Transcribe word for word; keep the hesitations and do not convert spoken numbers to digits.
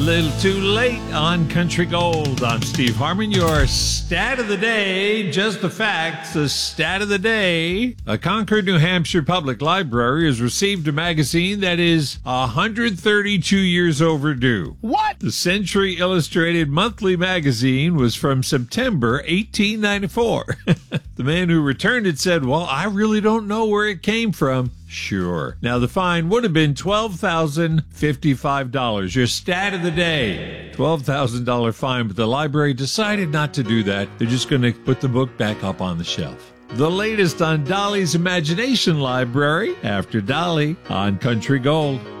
little too late on Country Gold. I'm Steve Harmon. Your stat of the day, just the facts, the stat of the day. A Concord, New Hampshire public library has received a magazine that is one hundred thirty-two years overdue. What? The Century Illustrated Monthly magazine was from September eighteen ninety-four. The man who returned it said, well, I really don't know where it came from. Sure. Now, the fine would have been twelve thousand fifty-five dollars. Your stat of the day, twelve thousand dollars fine, but the library decided not to do that. They're just going to put the book back up on the shelf. The latest on Dolly's Imagination Library after Dolly on Country Gold.